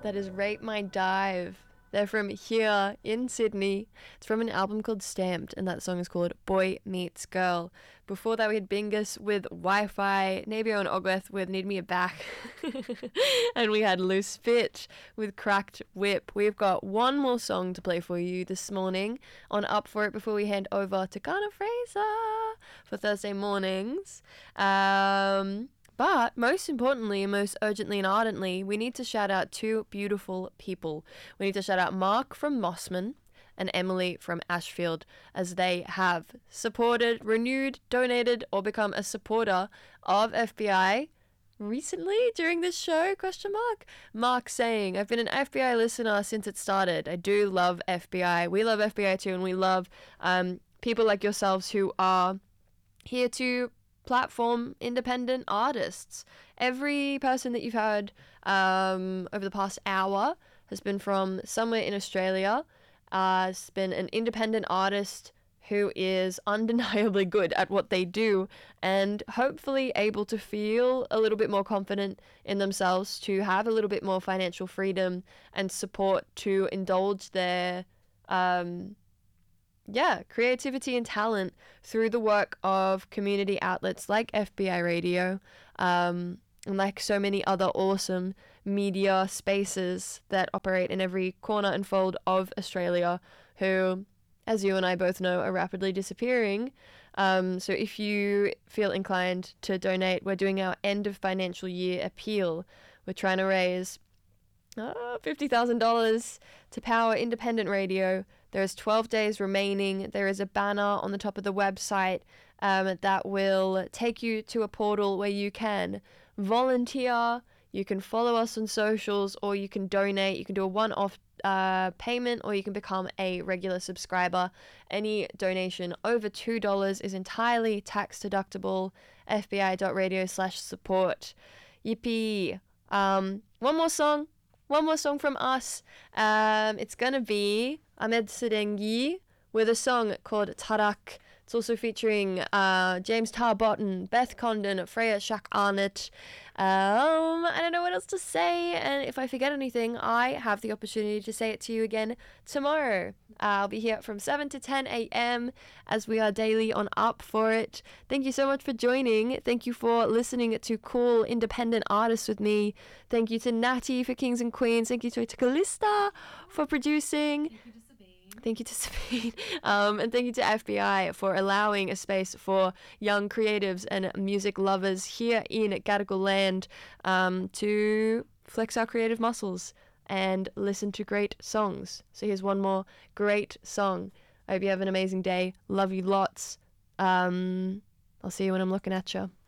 That is Rate My Dive. They're from here in Sydney. It's from an album called Stamped, and that song is called Boy Meets Girl. Before that, we had Bingus with Wi-Fi, Nabio and Ogweth with Need Me a Back, and we had Loose Fit with Cracked Whip. We've got one more song to play for you this morning on Up For It before we hand over to Ghana Fraser for Thursday mornings. But most importantly, and most urgently and ardently, we need to shout out two beautiful people. We need to shout out Mark from Mossman and Emily from Ashfield, as they have supported, renewed, donated, or become a supporter of FBI recently during this show, ? Mark saying, I've been an FBI listener since it started. I do love FBI. We love FBI too, and we love people like yourselves who are here to platform independent artists. Every person that you've heard over the past hour has been from somewhere in Australia. Has been an independent artist who is undeniably good at what they do and hopefully able to feel a little bit more confident in themselves, to have a little bit more financial freedom and support to indulge their creativity and talent through the work of community outlets like FBI Radio, and like so many other awesome media spaces that operate in every corner and fold of Australia, who, as you and I both know, are rapidly disappearing. So if you feel inclined to donate, we're doing our end of financial year appeal. We're trying to raise $50,000 to power independent radio. There's 12 days remaining. There is a banner on the top of the website that will take you to a portal where you can volunteer, you can follow us on socials, or you can donate. You can do a one-off payment, or you can become a regular subscriber. Any donation over $2 is entirely tax deductible. FBI.radio/support. Yippee. One more song from us. It's gonna be Ahmed Sedengi with a song called Tarak. It's also featuring James Tarbotton, Beth Condon, Freya Shak Arnott. I don't know what else to say, and if I forget anything, I have the opportunity to say it to you again tomorrow. I'll be here from 7 to 10 a.m. as we are daily on Up For It. Thank you so much for joining. Thank you for listening to cool independent artists with me. Thank you to Natty for Kings and Queens. Thank you to Calista for producing. Thank you to Sabine. And thank you to FBI for allowing a space for young creatives and music lovers here in Gadigal land to flex our creative muscles and listen to great songs. So here's one more great song. I hope you have an amazing day. Love you lots. I'll see you when I'm looking at you.